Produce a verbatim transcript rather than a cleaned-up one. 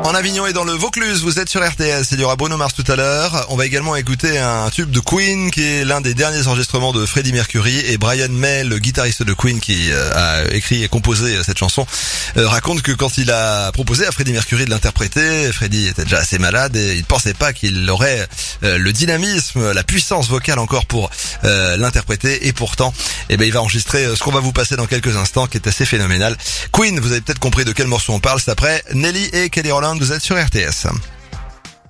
En Avignon et dans le Vaucluse, vous êtes sur R T S. Il y aura Bruno Mars tout à l'heure. On va également écouter un tube de Queen qui est l'un des derniers enregistrements de Freddie Mercury, et Brian May, le guitariste de Queen qui a écrit et composé cette chanson, raconte que quand il a proposé à Freddie Mercury de l'interpréter, Freddie était déjà assez malade et il ne pensait pas qu'il aurait le dynamisme, la puissance vocale encore pour l'interpréter, et pourtant, eh ben, il va enregistrer ce qu'on va vous passer dans quelques instants, qui est assez phénoménal. Queen, vous avez peut-être compris de quel morceau on parle, c'est après Nelly et Kelly Rowland. Vous êtes sur R T S.